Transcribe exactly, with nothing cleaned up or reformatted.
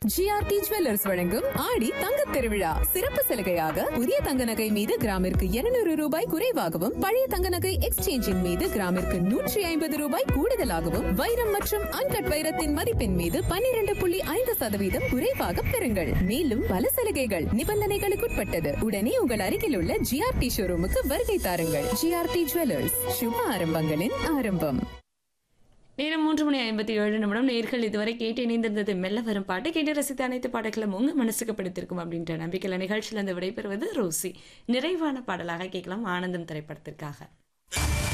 GRT jewellers வழங்கும் ஆடி தங்கத் திருவிழா சிறப்பு சலுகையாக புதிய தங்க நகை மீது கிராமிற்கு இருநூறு ரூபாய் குறைவாகவும் பழைய தங்க நகை எக்ஸ்சேஞ்சின் மீது கிராமிற்கு நூற்றி ஐம்பது ரூபாய் கூடுதலாகவும் வைரம் மற்றும் அன்கட் வைரத்தின் மதிப்பின் மீது பன்னிரண்டு புள்ளி ஐந்து சதவீதம் குறைவாக பெறுங்கள். மேலும் பல சலுகைகள் நிபந்தனைகளுக்குட்பட்டது. உடனே உங்கள் அருகில் உள்ள ஜிஆர்டி ஷோரூமுக்கு வருகை தாருங்கள். ஜிஆர்டி ஜுவல்லர்ஸ், சுப ஆரம்பங்களின் ஆரம்பம். நேரம் மூன்று மணி ஐம்பத்தி ஏழு நிமிடம். நேர்கள் இதுவரை கேட்டு இணைந்திருந்தது மெல்ல வரும் பாட்டு. கேட்டு ரசித்த அனைத்து பாடல்களும் உங்க மனசுக்கு பிடித்திருக்கும் அப்படின்ற நம்பிக்கையில நிகழ்ச்சியிலிருந்து விடைபெறுவது ரோசி. நிறைவான பாடலாக கேட்கலாம் ஆனந்தம் திரைப்படத்திற்காக.